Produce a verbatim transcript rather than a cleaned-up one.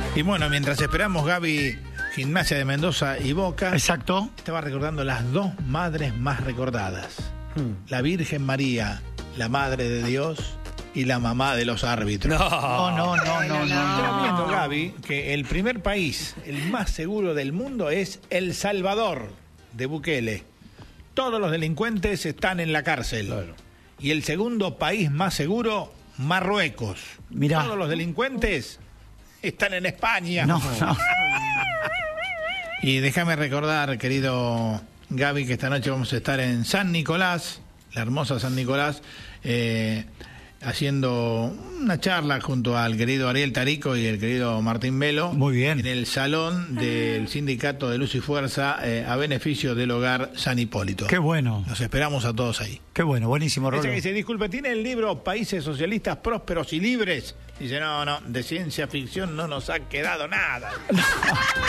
Y bueno, mientras esperamos, Gaby, Gimnasia de Mendoza y Boca. Exacto. Estaba recordando las dos madres más recordadas. Hmm. La Virgen María, la Madre de Dios, y la mamá de los árbitros. No, no, no, no, no. Estamos viendo, Gaby, que el primer país, el más seguro del mundo, es El Salvador, de Bukele. Todos los delincuentes están en la cárcel. Claro. Y el segundo país más seguro, Marruecos. Mirá. Todos los delincuentes están en España. No, no. Y déjame recordar, querido Gaby, que esta noche vamos a estar en San Nicolás, la hermosa San Nicolás, eh, haciendo una charla junto al querido Ariel Tarico y el querido Martín Melo. Muy bien. En el salón del Sindicato de Luz y Fuerza, eh, a beneficio del Hogar San Hipólito. Qué bueno. Los esperamos a todos ahí. Qué bueno, buenísimo, Rolo. Ese que dice, disculpe, ¿tiene el libro Países Socialistas Prósperos y Libres? Dice, no, no, de ciencia ficción no nos ha quedado nada.